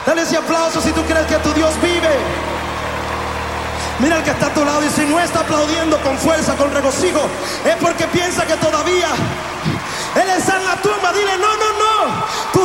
Dale ese aplauso si tú crees que tu Dios vive. Mira al que está a tu lado y si no está aplaudiendo con fuerza, con regocijo, es porque piensa que todavía Él está en la tumba. Dile, no, no, no.